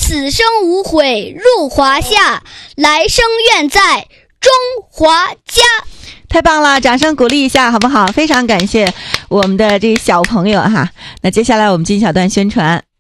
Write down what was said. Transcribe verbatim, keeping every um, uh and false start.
此生无悔入华夏，来生愿在中华家。 太棒了，掌声鼓励一下好不好？非常感谢我们的这小朋友哈。那接下来我们进小段宣传。